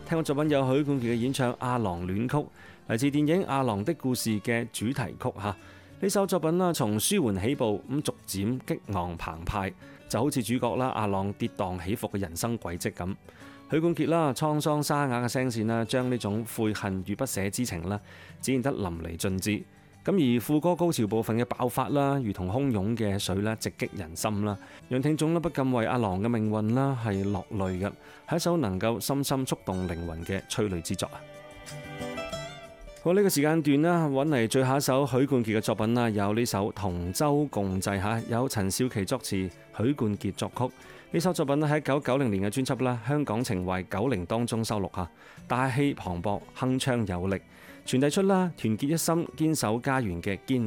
聽過作品有許冠傑嘅演唱《阿郎戀曲》，嚟自電影《阿郎的故事》嘅主題曲嚇。呢首作品啦，從舒緩起步咁逐漸激昂澎湃，就好似主角啦阿郎跌宕起伏嘅人生軌跡咁。許冠傑啦滄桑沙啞嘅聲線啦，將呢種悔恨與不捨之情啦展現得淋漓盡致。咁而副歌高潮部分嘅爆發啦，如同洶湧嘅水啦，直擊人心啦，讓聽眾不禁為阿郎嘅命運啦係落淚嘅，係一首能夠深深觸動靈魂嘅催淚之作啊！好，呢個時間段啦，揾嚟最後一首許冠傑嘅作品啦，有呢首《同舟共濟》嚇，有陳少琪作詞，許冠傑作曲。呢首作品咧喺1990年嘅專輯啦《香港情懷90》當中收錄嚇，大氣磅礴，鏗鏘有力，傳遞出啦團結一心、堅守家園嘅堅